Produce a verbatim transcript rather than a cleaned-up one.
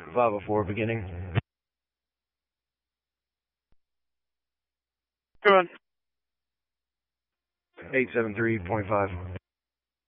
five oh four beginning. Go on. eight seven three point five.